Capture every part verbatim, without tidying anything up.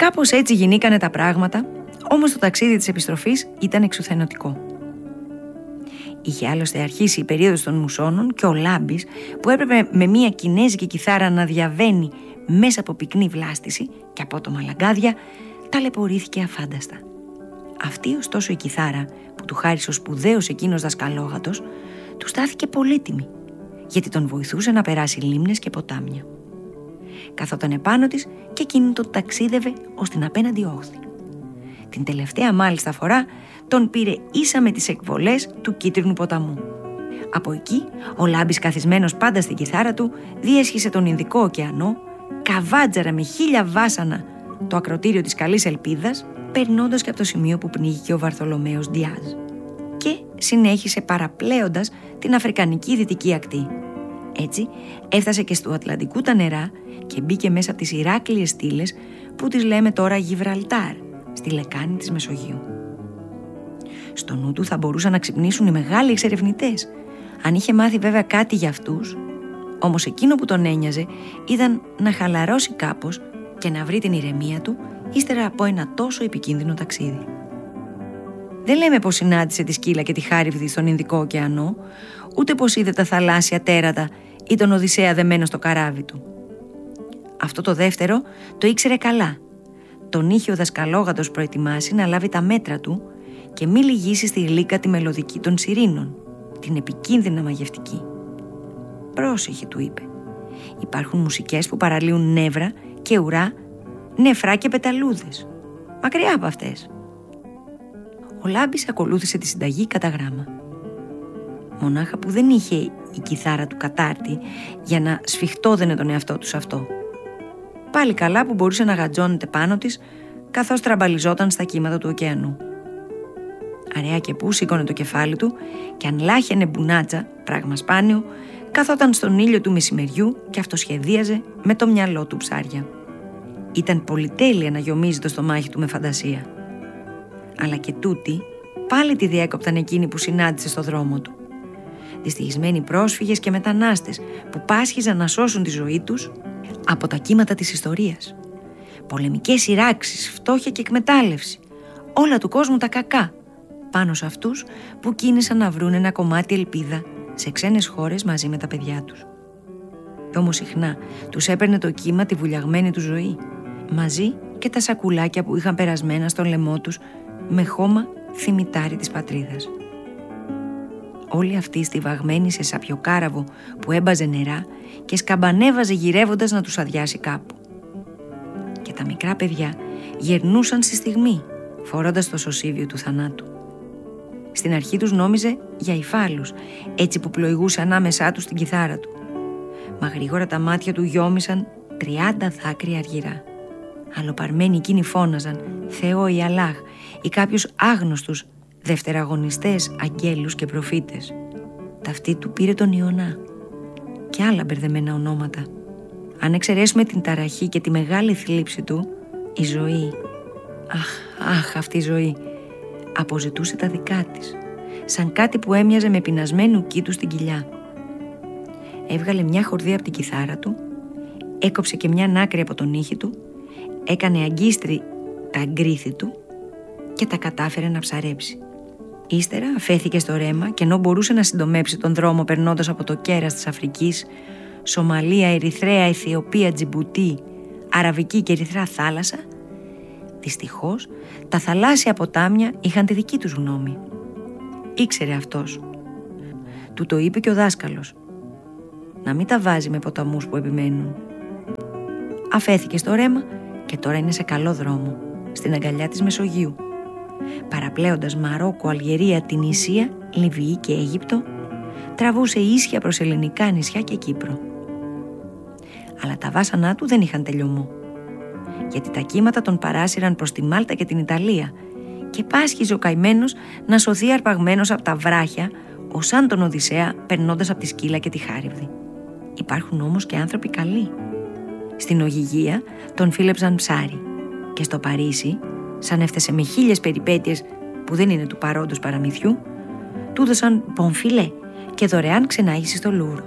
Κάπως έτσι γινήκανε τα πράγματα, όμως το ταξίδι της επιστροφής ήταν εξουθενωτικό. Είχε άλλωστε αρχίσει η περίοδος των μουσώνων και ο Λάμπης, που έπρεπε με μια κινέζικη κιθάρα να διαβαίνει μέσα από πυκνή βλάστηση και απότομα λαγκάδια, ταλαιπωρήθηκε αφάνταστα. Αυτή ωστόσο η κιθάρα που του χάρισε ο σπουδαίος εκείνος δασκαλόγατος, του στάθηκε πολύτιμη, γιατί τον βοηθούσε να περάσει λίμνες και ποτάμια. Καθόταν επάνω της και εκείνη τον ταξίδευε ως την απέναντι όχθη. Την τελευταία μάλιστα φορά τον πήρε ίσα με τις εκβολές του Κίτρινου ποταμού. Από εκεί ο Λάμπης, καθισμένος πάντα στην κιθάρα του, διέσχισε τον Ινδικό ωκεανό, καβάτζαρα με χίλια βάσανα το ακροτήριο της Καλής Ελπίδας, περνώντας και από το σημείο που πνίγηκε ο Βαρθολομαίος Ντιάζ, και συνέχισε παραπλέοντας την Αφρικανική δυτική ακτή. Έτσι έφτασε και στο Ατλαντικού τα νερά και μπήκε μέσα από τις Ηράκλειες στήλες που τις λέμε τώρα Γιβραλτάρ, στη λεκάνη της Μεσογείου. Στο νου του θα μπορούσαν να ξυπνήσουν οι μεγάλοι εξερευνητές, αν είχε μάθει βέβαια κάτι για αυτούς, όμως εκείνο που τον ένοιαζε ήταν να χαλαρώσει κάπως και να βρει την ηρεμία του ύστερα από ένα τόσο επικίνδυνο ταξίδι. Δεν λέμε πως συνάντησε τη σκύλα και τη χάριβδη στον Ινδικό ωκεανό, ούτε πως είδε τα θαλάσσια τέρατα ή τον Οδυσσέα δεμένο στο καράβι του. Αυτό το δεύτερο το ήξερε καλά. Τον είχε ο δασκαλόγατος προετοιμάσει να λάβει τα μέτρα του και μη λυγίσει στη γλύκα τη μελωδική των Σιρήνων, την επικίνδυνα μαγευτική. «Πρόσεχε», του είπε. «Υπάρχουν μουσικές που παραλύουν νεύρα και ουρά, νεφρά και πεταλούδες. Μακριά από αυτές». Ο Λάμπης ακολούθησε τη συνταγή κατά γράμμα. Μονάχα που δεν είχε η κιθάρα του κατάρτη για να σφιχτόδαινε τον εαυτό του σε αυτό. Πάλι καλά που μπορούσε να γατζώνεται πάνω της καθώς τραμπαλιζόταν στα κύματα του ωκεανού. Αραιά και που σήκωνε το κεφάλι του και αν λάχαινε μπουνάτσα, πράγμα σπάνιο, καθόταν στον ήλιο του μεσημεριού και αυτοσχεδίαζε με το μυαλό του ψάρια. Ήταν πολυτέλεια να γιομίζει το στομάχι του με φαντασία. Αλλά και τούτοι πάλι τη διέκοπταν εκείνοι που συνάντησε στο δρόμο του. Δυστυχισμένοι πρόσφυγες και μετανάστες που πάσχιζαν να σώσουν τη ζωή τους από τα κύματα της ιστορίας. Πολεμικές σειράξεις, φτώχεια και εκμετάλλευση, όλα του κόσμου τα κακά, πάνω σε αυτούς που κίνησαν να βρουν ένα κομμάτι ελπίδα σε ξένες χώρες μαζί με τα παιδιά τους. Όμως συχνά τους έπαιρνε το κύμα τη βουλιαγμένη του ζωή, μαζί και τα σακουλάκια που είχαν περασμένα στον λαιμό τους με χώμα θυμητάρι της πατρίδας. Όλοι αυτοί στιβαγμένοι σε σαπιοκάραβο που έμπαζε νερά και σκαμπανέβαζε γυρεύοντας να τους αδειάσει κάπου. Και τα μικρά παιδιά γερνούσαν στη στιγμή, φορώντας το σωσίβιο του θανάτου. Στην αρχή τους νόμιζε για υφάλους, έτσι που πλοηγούσε ανάμεσά τους την κιθάρα του. Μα γρήγορα τα μάτια του γιόμισαν τριάντα δάκρυα αργυρά. Αλλοπαρμένοι εκείνοι φώναζαν «Θεό ή Αλλάχ» ή κάποιους άγνωστους δευτεραγωνιστές, αγγέλους και προφήτες. Ταυτή του πήρε τον Ιωνά και άλλα μπερδεμένα ονόματα. Αν εξαιρέσουμε την ταραχή και τη μεγάλη θλίψη του, η ζωή, αχ, αχ αυτή η ζωή, αποζητούσε τα δικά της, σαν κάτι που έμοιαζε με πεινασμένου κήτου στην κοιλιά. Έβγαλε μια χορδή από την κιθάρα του, έκοψε και μια άκρη από τον ήχη του, έκανε αγκίστρι τα γκρίθη του και τα κατάφερε να ψαρέψει. Ύστερα αφέθηκε στο ρέμα και ενώ μπορούσε να συντομέψει τον δρόμο περνώντας από το κέρας της Αφρικής, Σομαλία, Ερυθρέα, Αιθιοπία, Τζιμπουτί, Αραβική και Ερυθρά θάλασσα, δυστυχώς τα θαλάσσια ποτάμια είχαν τη δική τους γνώμη. Ήξερε αυτός. Του το είπε και ο δάσκαλος. Να μην τα βάζει με ποταμούς που επιμένουν. Αφέθηκε στο ρέμα και τώρα είναι σε καλό δρόμο, στην αγκαλιά της Μεσογείου, παραπλέοντας Μαρόκο, Αλγερία, Τινησία, Λιβύη και Αίγυπτο, τραβούσε ίσια προς ελληνικά νησιά και Κύπρο. Αλλά τα βάσανά του δεν είχαν τελειωμό, γιατί τα κύματα τον παράσυραν προς τη Μάλτα και την Ιταλία και πάσχιζε ο καημένος να σωθεί αρπαγμένος από τα βράχια, ως σαν τον Οδυσσέα περνώντας από τη σκύλα και τη χάριβδη. Υπάρχουν όμως και άνθρωποι καλοί. Στην Ωγυγία τον φίλεψαν ψάρι και στο Παρίσι, σαν έφτασε με χίλιες περιπέτειες που δεν είναι του παρόντος παραμυθιού, του έδωσαν πομφιλέ και δωρεάν ξενάγηση στο Λούβρο.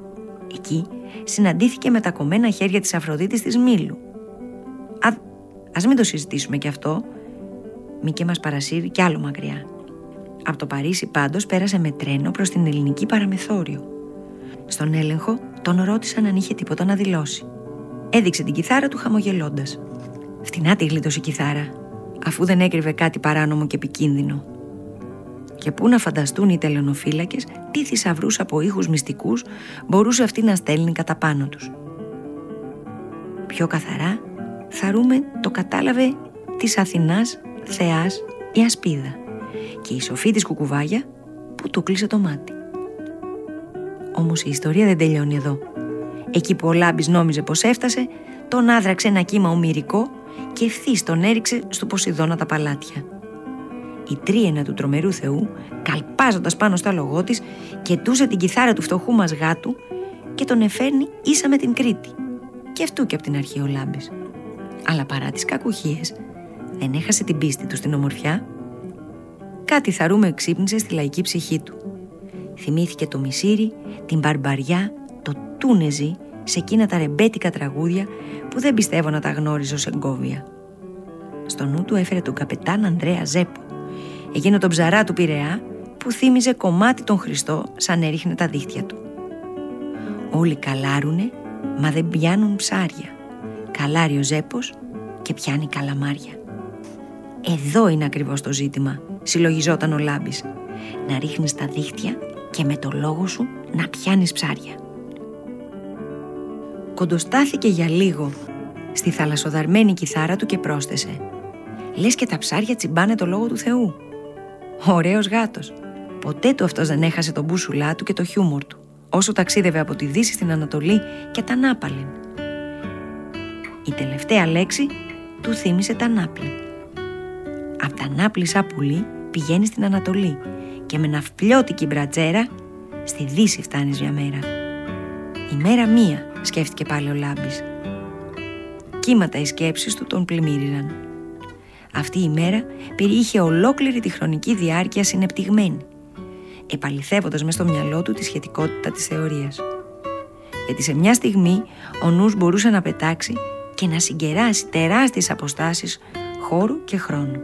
Εκεί συναντήθηκε με τα κομμένα χέρια της Αφροδίτης της Μήλου. Α, Ας μην το συζητήσουμε κι αυτό, μη και μας παρασύρει κι άλλο μακριά. Από το Παρίσι πάντως πέρασε με τρένο προς την ελληνική παραμεθόριο. Στον έλεγχο τον ρώτησαν αν είχε τίποτα να δηλώσει. Έδειξε την κιθάρα του χαμογελώντας. Φτηνά τη γλίτωσε η κιθάρα, αφού δεν έκρυβε κάτι παράνομο και επικίνδυνο. Και πού να φανταστούν οι τελωνοφύλακες τι θησαυρούς από ήχους μυστικούς μπορούσε αυτή να στέλνει κατά πάνω τους. Πιο καθαρά θαρούμε το κατάλαβε της Αθηνάς θεάς η Ασπίδα και η σοφή της Κουκουβάγια που του κλείσε το μάτι. Όμως η ιστορία δεν τελειώνει εδώ. Εκεί που ο Λάμπης νόμιζε πως έφτασε, τον άδραξε ένα κύμα ομηρικό και ευθύς τον έριξε στο Ποσειδώνα τα παλάτια. Η τρίαινα του τρομερού θεού, καλπάζοντας πάνω στο άλογό της, καιτούσε την κιθάρα του φτωχού μας γάτου και τον εφέρνει ίσα με την Κρήτη. Και αυτού και από την αρχή ο Λάμπης. Αλλά παρά τις κακουχίες, δεν έχασε την πίστη του στην ομορφιά. Κάτι θαρούμε εξύπνησε στη λαϊκή ψυχή του. Θυμήθηκε το Μισήρι, την Μπαρμπαριά, το Τούνεζι, σε εκείνα τα ρεμπέτικα τραγούδια που δεν πιστεύω να τα γνώριζε ως εγκόβια. Στο νου του έφερε τον καπετάν Ανδρέα Ζέπο, εκείνο τον ψαρά του Πειραιά που θύμιζε κομμάτι τον Χριστό σαν έριχνε τα δίχτυα του. Όλοι καλάρουνε, μα δεν πιάνουν ψάρια. Καλάρει ο Ζέπος και πιάνει καλαμάρια. Εδώ είναι ακριβώς το ζήτημα, συλλογιζόταν ο Λάμπης. Να ρίχνεις τα δίχτυα και με το λόγο σου να πιάνεις ψάρια. Κοντοστάθηκε για λίγο στη θαλασσοδαρμένη κιθάρα του και πρόσθεσε: λες και τα ψάρια τσιμπάνε το λόγο του Θεού. Ωραίος γάτος. Ποτέ του αυτός δεν έχασε τον μπούσουλά του και το χιούμορ του, όσο ταξίδευε από τη Δύση στην Ανατολή και τα Νάπαλιν. Η τελευταία λέξη του θύμισε τα Νάπλη. Απ' τα Νάπλη σαν πουλί πηγαίνει στην Ανατολή και με ναυπλιώτικη μπρατζέρα στη Δύση φτάνεις μια μέρα. Η μέρα μία, σκέφτηκε πάλι ο Λάμπης. Κύματα οι σκέψεις του τον πλημμύριζαν. Αυτή η μέρα περιείχε ολόκληρη τη χρονική διάρκεια συνεπτυγμένη, επαληθεύοντας μες στο μυαλό του τη σχετικότητα της θεωρίας. Γιατί σε μια στιγμή ο νους μπορούσε να πετάξει και να συγκεράσει τεράστιες αποστάσεις χώρου και χρόνου.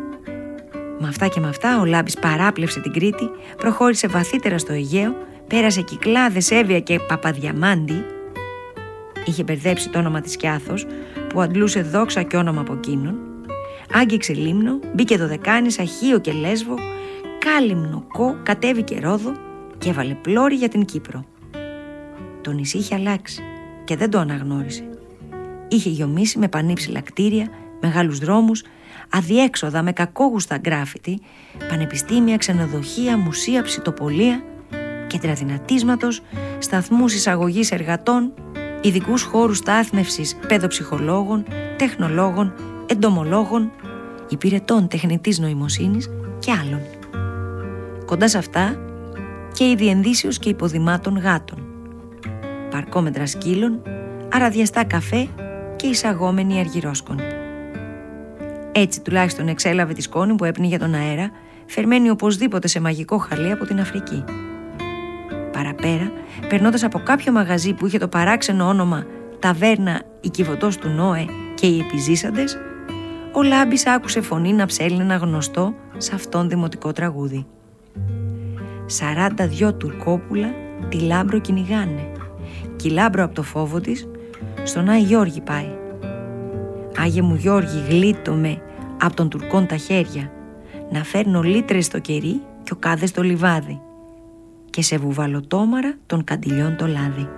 Με αυτά και με αυτά ο Λάμπης παράπλευσε την Κρήτη, προχώρησε βαθύτερα στο Αιγαίο, πέρασε Κυκλάδες, Εύβοια και Παπαδιαμάντη. Είχε μπερδέψει το όνομα της Κιάθος που αντλούσε δόξα και όνομα από εκείνον. Άγγιξε Λίμνο, μπήκε Δωδεκάνησα, Χίο και Λέσβο, Κάλυμνο, Κο, κατέβηκε Ρόδο και έβαλε πλώρη για την Κύπρο. Το νησί είχε αλλάξει και δεν το αναγνώρισε. Είχε γιομίσει με πανύψηλα κτίρια, μεγάλους δρόμους, αδιέξοδα με κακόγουστα γκράφιτι, πανεπιστήμια, ξενοδοχεία, μουσεία, ψητοπολία, κέντρα δυνατίσματος, σταθμούς εισαγωγής εργατών, ειδικούς χώρους στάθμευσης παιδοψυχολόγων, τεχνολόγων, εντομολόγων, υπηρετών τεχνητής νοημοσύνης και άλλων. Κοντά σε αυτά και η διενδύσεως και υποδημάτων γάτων, παρκόμετρα σκύλων, αραδιαστά καφέ και εισαγόμενοι αργυρόσκονοι. Έτσι τουλάχιστον εξέλαβε τη σκόνη που έπνιγε τον αέρα, φερμένη οπωσδήποτε σε μαγικό χαλί από την Αφρική. Παραπέρα, περνώντας από κάποιο μαγαζί που είχε το παράξενο όνομα «Ταβέρνα η Κιβωτός του Νόε» και οι επιζήσαντες, ο Λάμπης άκουσε φωνή να ψέλνει ένα γνωστό σε αυτόν δημοτικό τραγούδι. «Σαράντα δυο τουρκόπουλα τη Λάμπρο κυνηγάνε, κι η Λάμπρο από το φόβο της στον Άι Γιώργη πάει. Άγιε μου Γιώργη, γλίτω με απ' των Τουρκών τα χέρια, να φέρνω λίτρες στο κερί κι ο κάδες στο λιβάδι και σε βουβαλοτόμαρα των καντιλιών το λάδι».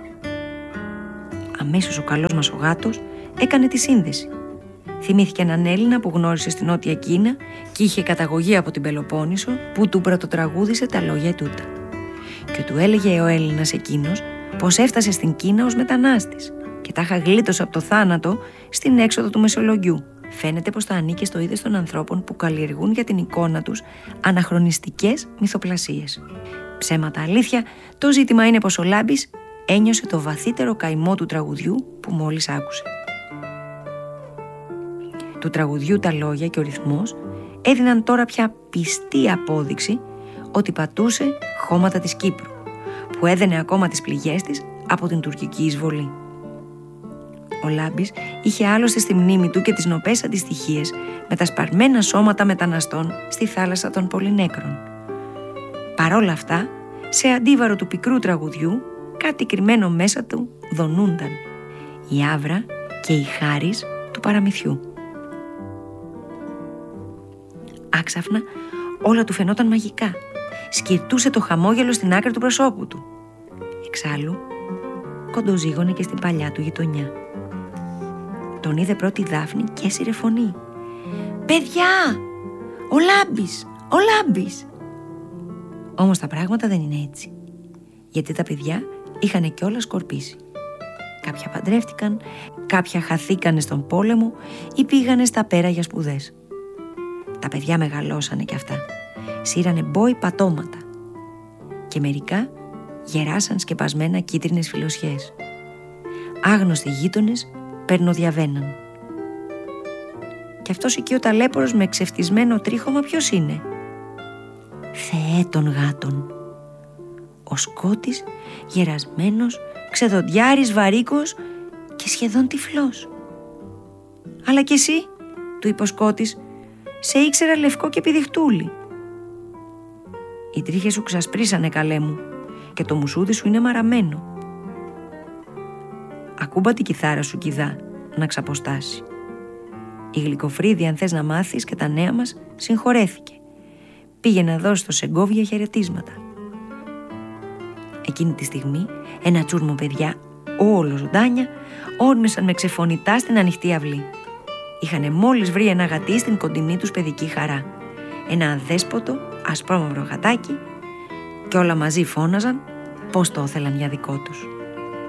Αμέσως ο καλός μας ο γάτος έκανε τη σύνδεση. Θυμήθηκε έναν Έλληνα που γνώρισε στην Νότια Κίνα και είχε καταγωγή από την Πελοπόννησο, που του πρωτοτραγούδισε τα λόγια τούτα. Και του έλεγε ο Έλληνας εκείνος πως έφτασε στην Κίνα ως μετανάστης και τάχα γλίτωσε από το θάνατο στην έξοδο του Μεσολογγιού. Φαίνεται πως θα ανήκε στο είδος των ανθρώπων που καλλιεργούν για την εικόνα τους αναχρονιστικές μυθοπλασίες. Ψέματα αλήθεια, το ζήτημα είναι πως ο Λάμπης ένιωσε το βαθύτερο καημό του τραγουδιού που μόλις άκουσε. Του τραγουδιού τα λόγια και ο ρυθμός έδιναν τώρα πια πιστή απόδειξη ότι πατούσε χώματα της Κύπρου, που έδαινε ακόμα τις πληγές της από την τουρκική εισβολή. Ο Λάμπης είχε άλλωστε στη μνήμη του και τις νοπές αντιστοιχίες με τα σπαρμένα σώματα μεταναστών στη θάλασσα των Πολυνέκρων. Παρόλα αυτά, σε αντίβαρο του πικρού τραγουδιού, κάτι κρυμμένο μέσα του δονούνταν. Η άβρα και η χάρις του παραμυθιού. Άξαφνα όλα του φαινόταν μαγικά. Σκυρτούσε το χαμόγελο στην άκρη του προσώπου του. Εξάλλου, κοντοζήγωνε και στην παλιά του γειτονιά. Τον είδε πρώτη η Δάφνη και έσυρε φωνή. «Παιδιά! Ο Λάμπης! Ο Λάμπης!» Όμως τα πράγματα δεν είναι έτσι. Γιατί τα παιδιά είχανε κιόλας σκορπίσει. Κάποια παντρεύτηκαν, κάποια χαθήκανε στον πόλεμο ή πήγανε στα πέρα για σπουδές. Τα παιδιά μεγαλώσανε κι αυτά. Σύρανε μπόι πατώματα. Και μερικά γεράσαν σκεπασμένα κίτρινες φιλοσιές. Άγνωστοι γείτονες περνοδιαβαίναν. Και αυτός εκεί ο ταλέπορος με ξεφτισμένο τρίχωμα ποιος είναι? Θεέ των γάτων. Ο Σκότης, γερασμένος, ξεδοντιάρης βαρύκος και σχεδόν τυφλός. «Αλλά κι εσύ», του είπε ο Σκότης, «σε ήξερα λευκό και πηδιχτούλη». «Οι τρίχες σου ξασπρίσανε, καλέ μου, και το μουσούδι σου είναι μαραμένο. Ακούμπα την κιθάρα σου, κιδά, να ξαποστάσει. Η Γλυκοφρίδη, αν θες να μάθεις και τα νέα μας, συγχωρέθηκε. Πήγε να δώσει στο Σεγκόβια χαιρετίσματα». Εκείνη τη στιγμή ένα τσούρμο παιδιά, όλο ζωντάνια, όρμησαν με ξεφωνητά στην ανοιχτή αυλή. Είχανε μόλις βρει ένα γατί στην κοντινή τους παιδική χαρά. Ένα αδέσποτο, ασπρόμαυρο γατάκι, και όλα μαζί φώναζαν πως το ήθελαν για δικό τους.